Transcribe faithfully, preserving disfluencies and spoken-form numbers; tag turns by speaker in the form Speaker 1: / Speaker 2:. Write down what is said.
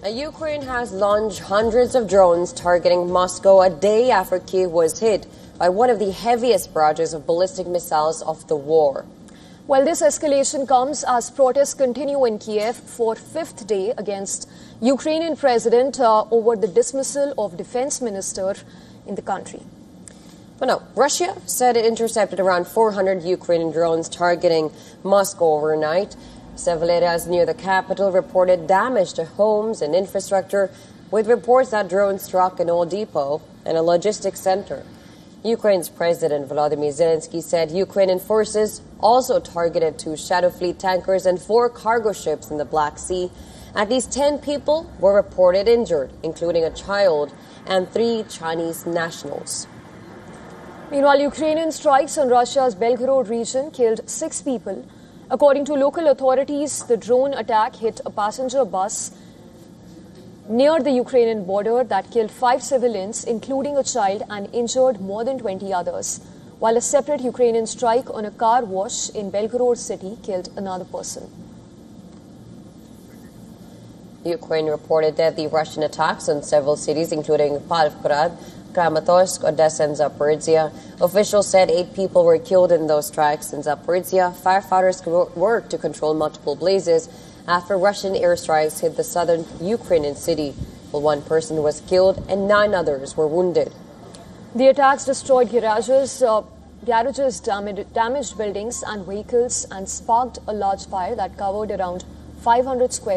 Speaker 1: Ukraine has launched hundreds of drones targeting Moscow a day after Kyiv was hit by one of the heaviest barrages of ballistic missiles of the war.
Speaker 2: Well, this escalation comes as protests continue in Kiev for fifth day against Ukrainian president uh, over the dismissal of defense minister in the country.
Speaker 1: But no, Russia said it intercepted around four hundred Ukrainian drones targeting Moscow overnight. Several areas near the capital reported damage to homes and infrastructure, with reports that drones struck an oil depot and a logistics center. Ukraine's President Volodymyr Zelensky said Ukrainian forces also targeted two Shadow Fleet tankers and four cargo ships in the Black Sea. At least ten people were reported injured, including a child and three Chinese nationals.
Speaker 2: Meanwhile, Ukrainian strikes on Russia's Belgorod region killed six people. According to local authorities, the drone attack hit a passenger bus near the Ukrainian border that killed five civilians, including a child, and injured more than twenty others, while a separate Ukrainian strike on a car wash in Belgorod city killed another person.
Speaker 1: Ukraine reported deadly Russian attacks on several cities, including Pavlograd, Kramatorsk, Odessa, and Zaporizhia. Officials said eight people were killed in those strikes in Zaporizhia. Firefighters worked to control multiple blazes after Russian airstrikes hit the southern Ukrainian city. Well, one person was killed and nine others were wounded.
Speaker 2: The attacks destroyed garages, uh, garages damaged, damaged buildings and vehicles and sparked a large fire that covered around five hundred square